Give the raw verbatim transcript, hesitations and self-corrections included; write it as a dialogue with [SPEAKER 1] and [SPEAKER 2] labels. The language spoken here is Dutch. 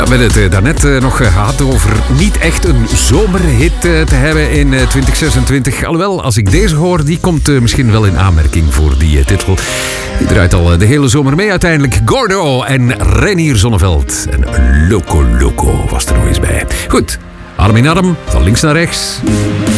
[SPEAKER 1] We hebben het uh, daarnet uh, nog gehad over niet echt een zomerhit uh, te hebben in uh, twintig zesentwintig. Alhoewel, als ik deze hoor, die komt uh, misschien wel in aanmerking voor die uh, titel. Die draait al uh, de hele zomer mee uiteindelijk. Gordo en Reinier Zonneveld. En Loco Loco was er nog eens bij. Goed, arm in arm, van links naar rechts.